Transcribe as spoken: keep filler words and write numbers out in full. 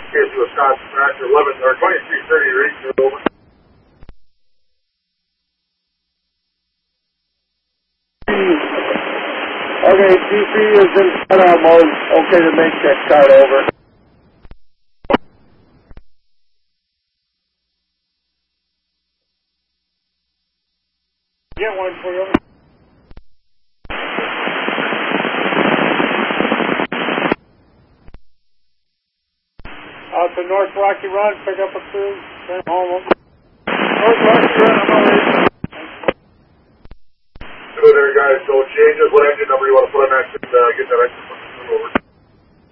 K C Wisconsin, after eleven, or twenty-three thirty, reach over. Okay, G P is in shutdown mode. Okay to make that start over. Get one for you. Out to North Rocky Run, pick up a crew, send home. North Rocky Run, I'm already. Go there, guys. So changes. What engine number you want to put on that? Uh, get that extra one over.